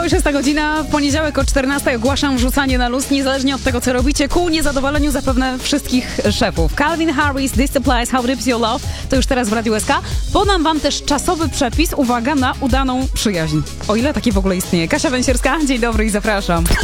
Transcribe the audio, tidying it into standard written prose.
6 godzina, w poniedziałek o 14 ogłaszam wrzucanie na luz, niezależnie od tego, co robicie, ku niezadowoleniu zapewne wszystkich szefów. Calvin Harris, This Applies, How Deep Is Your Love, to już teraz w Radiu SK. Podam wam też czasowy przepis, uwaga, na udaną przyjaźń. O ile taki w ogóle istnieje. Kasia Węsierska, dzień dobry i zapraszam.